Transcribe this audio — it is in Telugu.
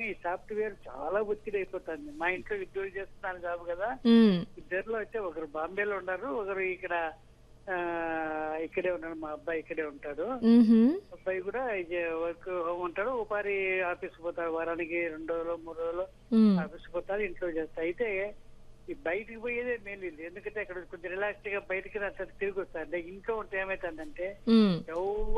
కానీ ఈ సాఫ్ట్వేర్ చాలా ఒత్తిడి అయిపోతుంది. మా ఇంట్లో ఉద్యోగం చేస్తున్నాను కాదు కదా, హ్మ్. ఇద్దరిలో అయితే ఒకరు బాంబేలో ఉన్నారు, ఒకరు ఇక్కడ ఆ, ఇక్కడే ఉన్నాడు. మా అబ్బాయి ఇక్కడే ఉంటాడు. హుహు. అబ్బాయి కూడా వర్క్ హోమ్ ఉంటాడు, ఉపాధి ఆఫీస్ పోతాడు. వారానికి 2 రోజులు 3 రోజులు హ్మ్. ఆఫీస్ పోతాడు, ఇంట్లో చేస్తాడు. అయితే ఈ బయటికి పోయేదే మేలు ఇది. ఎందుకంటే అక్కడ కొంచెం రిలాక్స్ గా బయటికి తిరిగి వస్తాడు. ఇంట్లో ఉంటే ఏమైతుందంటే హ్మ్. ఎవరు